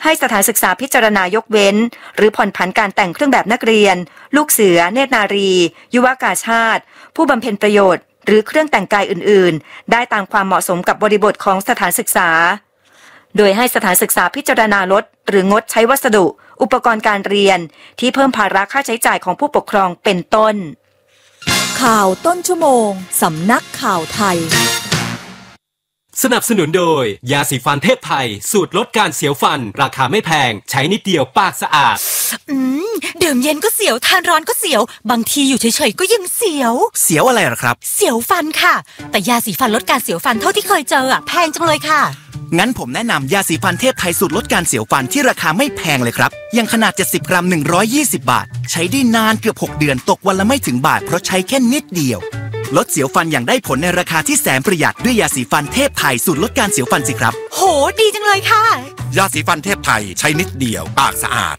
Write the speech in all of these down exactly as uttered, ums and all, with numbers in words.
ให้สถานศึกษาพิจารณายกเว้นหรือผ่อนผันการแต่งเครื่องแบบนักเรียนลูกเสือเนตรนารียุวกาชาติผู้บำเพ็ญประโยชน์หรือเครื่องแต่งกายอื่นๆได้ตามความเหมาะสมกับบริบทของสถานศึกษาโดยให้สถานศึกษาพิจารณาลดหรืองดใช้วัสดุอุปกรณ์การเรียนที่เพิ่มภาระค่าใช้จ่ายของผู้ปกครองเป็นต้นข่าวต้นชั่วโมงสำนักข่าวไทยสนับสนุนโดยยาสีฟันเทพไทยสูตรลดการเสียวฟันราคาไม่แพงใช้นิดเดียวปากสะอาดอืมดื่มเย็นก็เสียวทานร้อนก็เสียวบางทีอยู่เฉยๆก็ยังเสียวเสียวอะไรหรอครับเสียวฟันค่ะแต่ยาสีฟันลดการเสียวฟันเท่าที่เคยเจออ่ะแพงจังเลยค่ะงั้นผมแนะนำยาสีฟันเทพไทยสูตรลดการเสียวฟันที่ราคาไม่แพงเลยครับยังขนาดเจ็ดสิบกรัมหนึ่งร้อยยี่สิบบาทใช้ได้นานเกือบหกเดือนตกวันละไม่ถึงบาทเพราะใช้แค่นิดเดียวลดเสียวฟันอย่างได้ผลในราคาที่แสนประหยัดด้วยยาสีฟันเทพไทยสูตรลดการเสียวฟันสิครับโหดีจังเลยค่ะยาสีฟันเทพไทยใช้นิดเดียวปากสะอาด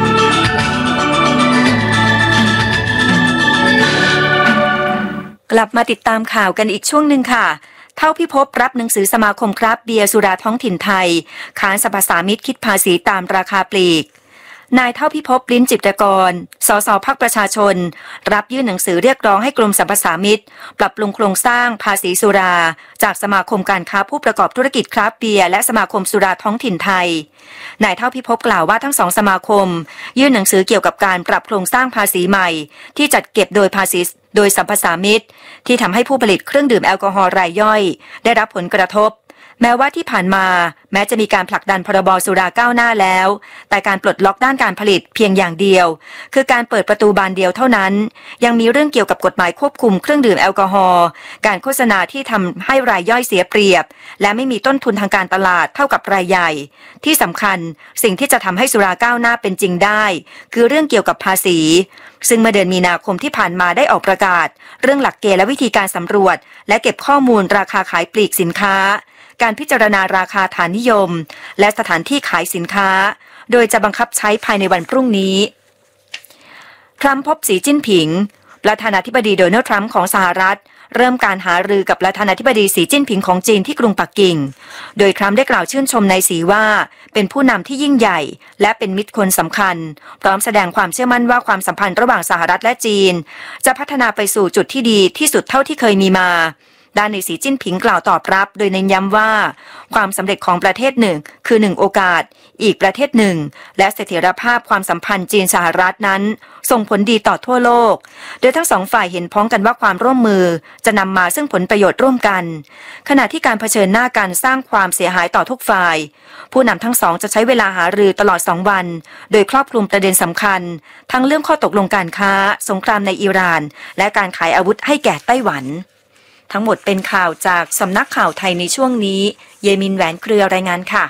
กลับมาติดตามข่าวกันอีกช่วงหนึ่งค่ะเท่าพิภพรับหนังสือสมาคมคราฟต์เบียร์สุราท้องถิ่นไทยค้านสรรพสามิตคิดภาษีตามราคาปลีกนายเท่าพิภพลิ้นจิตรกรสสพรรคประชาชนรับยื่นหนังสือเรียกร้องให้กรมสรรพสามิตปรับปรุงโครงสร้างภาษีสุราจากสมาคมการค้าผู้ประกอบธุรกิจคราฟต์เบียร์และสมาคมสุราท้องถิ่นไทยนายเท่าพิภพกล่าวว่าทั้งสองสมาคมยื่นหนังสือเกี่ยวกับการปรับโครงสร้างภาษีใหม่ที่จัดเก็บโดยภาษีโดยสรรพสามิตที่ทำให้ผู้ผลิตเครื่องดื่มแอลกอฮอล์รายย่อยได้รับผลกระทบแม้ว่าที่ผ่านมาแม้จะมีการผลักดันพรบสุราก้าวหน้าแล้วแต่การปลดล็อกด้านการผลิตเพียงอย่างเดียวคือการเปิดประตูบานเดียวเท่านั้นยังมีเรื่องเกี่ยวกับกฎหมายควบคุมเครื่องดื่มแอลกอฮอล์การโฆษณาที่ทำให้รายย่อยเสียเปรียบและไม่มีต้นทุนทางการตลาดเท่ากับรายใหญ่ที่สำคัญสิ่งที่จะทำให้สุราก้าวหน้าเป็นจริงได้คือเรื่องเกี่ยวกับภาษีซึ่งเมื่อเดือนมีนาคมที่ผ่านมาได้ออกประกาศเรื่องหลักเกณฑ์และวิธีการสำรวจและเก็บข้อมูลราคาขายปลีกสินค้าการพิจารณาราคาฐานนิยมและสถานที่ขายสินค้าโดยจะบังคับใช้ภายในวันพรุ่งนี้ทรัมป์พบสีจิ้นผิงประธานาธิบดีโดนัลด์ทรัมป์ของสหรัฐเริ่มการหารือกับประธานาธิบดีสีจิ้นผิงของจีนที่กรุงปักกิ่งโดยทรัมป์ได้กล่าวชื่นชมนายสีว่าเป็นผู้นำที่ยิ่งใหญ่และเป็นมิตรคนสำคัญพร้อมแสดงความเชื่อมั่นว่าความสัมพันธ์ระหว่างสหรัฐและจีนจะพัฒนาไปสู่จุดที่ดีที่สุดเท่าที่เคยมีมาด้านในสีจิ้นผิงกล่าวตอบรับโดยเน้นย้ำว่าความสำเร็จของประเทศหนึ่งคือหนึ่งโอกาสอีกประเทศหนึ่งและเสถียรภาพความสัมพันธ์จีนสหรัฐนั้นส่งผลดีต่อทั่วโลกโดยทั้งสองฝ่ายเห็นพ้องกันว่าความร่วมมือจะนำมาซึ่งผลประโยชน์ร่วมกันขณะที่การเผชิญหน้ากันสร้างความเสียหายต่อทุกฝ่ายผู้นำทั้งสองจะใช้เวลาหารือตลอดสองวันโดยครอบคลุมประเด็นสำคัญทั้งเรื่องข้อตกลงการค้าสงครามในอิหร่านและการขายอาวุธให้แก่ไต้หวันทั้งหมดเป็นข่าวจากสำนักข่าวไทยในช่วงนี้เยมินแหวนเครือรายงานค่ะ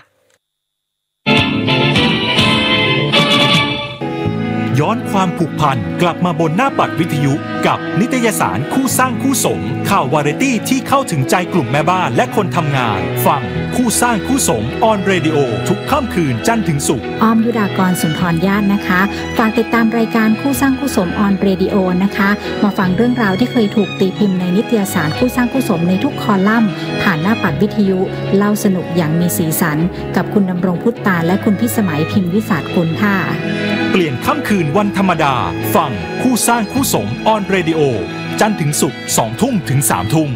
ย้อนความผูกพันกลับมาบนหน้าปัดวิทยุกับนิตยสารคู่สร้างคู่สมข่าววาไรตี้ที่เข้าถึงใจกลุ่มแม่บ้านและคนทำงานฟังคู่สร้างคู่สมออนเรดิโอทุกค่ำคืนจันทร์ถึงศุกร์อ้อมยุดากรสุนทรญาตินะคะฝากติดตามรายการคู่สร้างคู่สมออนเรดิโอนะคะมาฟังเรื่องราวที่เคยถูกตีพิมพ์ในนิตยสารคู่สร้างคู่สมในทุกคอลัมน์ผ่านหน้าปัดวิทยุเล่าสนุกอย่างมีสีสันกับคุณดำรงพุทธาและคุณพิสมัยพิมพ์วิสาทกุลค่ะเปลี่ยนค่ำคืนวันธรรมดาฟังคู่สร้างคู่สมออนเรดิโอจันทร์ถึงศุกร์สองทุ่มถึงสามทุ่ม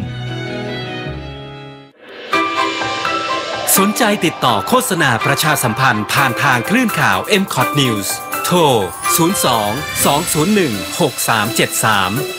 สนใจติดต่อโฆษณาประชาสัมพันธ์ผ่านทางคลื่นข่าว เอ็ม ซี โอ ที News โทรศูนย์ สอง สอง ศูนย์ หนึ่ง หก สาม เจ็ด สาม